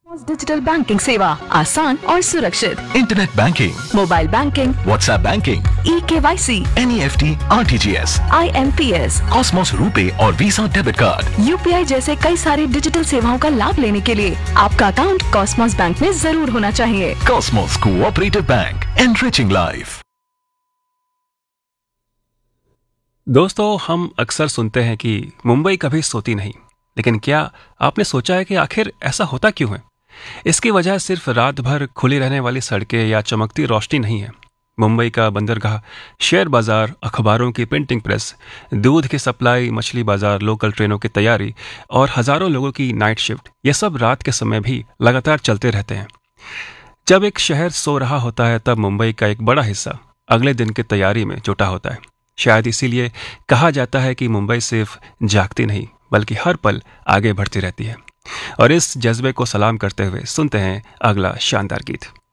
Digital banking सेवा आसान और सुरक्षित। Internet banking, mobile banking, WhatsApp banking, eKYC, NEFT, RTGS, IMPS, Cosmos RuPay और वीजा डेबिट कार्ड। UPI जैसे कई सारी डिजिटल सेवाओं का लाभ लेने के लिए आपका अकाउंट कॉस्मोस बैंक में जरूर होना चाहिए। Cosmos cooperative bank, enriching life. दोस्तों, हम अक्सर सुनते हैं कि मुंबई कभी सोती नहीं, लेकिन क्या आपने सोचा है कि आखिर ऐसा होता क्यों है? इसकी वजह सिर्फ रात भर खुली रहने वाली सड़कें या चमकती रोशनी नहीं है। मुंबई का बंदरगाह, शेयर बाजार, अखबारों की प्रिंटिंग प्रेस, दूध की सप्लाई, मछली बाजार, लोकल ट्रेनों की तैयारी और हजारों लोगों की नाइट शिफ्ट, ये सब रात के समय भी लगातार चलते रहते हैं। जब एक शहर सो रहा होता है तब मुंबई का एक बड़ा हिस्सा अगले दिन की तैयारी में जुटा होता है। शायद इसीलिए कहा जाता है कि मुंबई सिर्फ जागती नहीं बल्कि हर पल आगे बढ़ती रहती है। और इस जज्बे को सलाम करते हुए सुनते हैं अगला शानदार गीत।